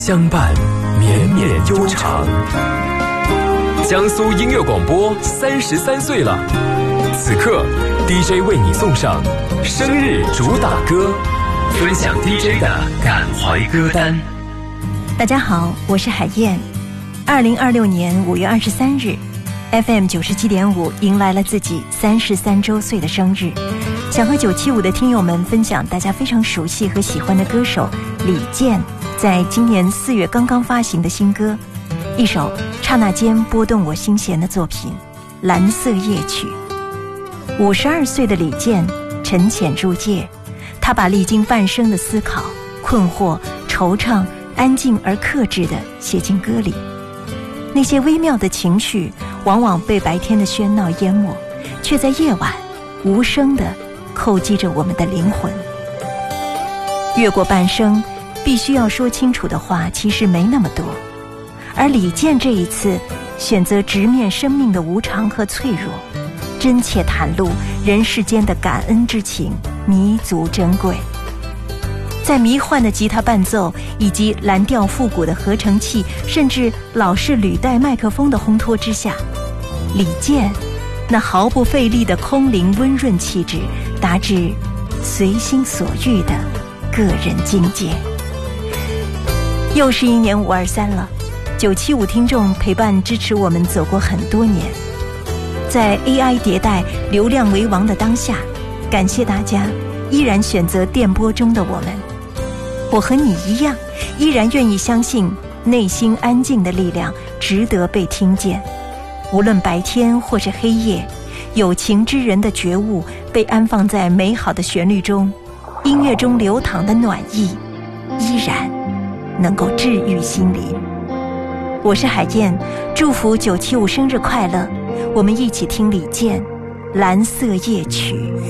相伴绵绵悠长。江苏音乐广播33岁了，此刻 DJ 为你送上生日主打歌，分享 DJ 的感怀歌单。 大家好，我是海燕。2026年5月23日 FM 97.5迎来了自己33周岁的生日，想和975的听友们分享大家非常熟悉和喜欢的歌手李健在今年4月刚刚发行的新歌，一首刹那间拨动我心弦的作品《蓝色夜曲》。52岁的李健沉潜入界，他把历经半生的思考、困惑、惆怅安静而克制地写进歌里。那些微妙的情绪往往被白天的喧闹淹没，却在夜晚无声地叩击着我们的灵魂。越过半生必须要说清楚的话其实没那么多，而李健这一次选择直面生命的无常和脆弱，真切袒露人世间的感恩之情，弥足珍贵。在迷幻的吉他伴奏以及蓝调复古的合成器，甚至老式履带麦克风的烘托之下，李健那毫不费力的空灵温润气质，达至随心所欲的个人境界。又是一年523了，975听众陪伴支持我们走过很多年。在 AI 迭代流量为王的当下，感谢大家依然选择电波中的我们。我和你一样，依然愿意相信内心安静的力量值得被听见。无论白天或是黑夜，有情之人的觉悟被安放在美好的旋律中，音乐中流淌的暖意依然能够治愈心灵。我是海燕，祝福975生日快乐，我们一起听李健《蓝色夜曲》。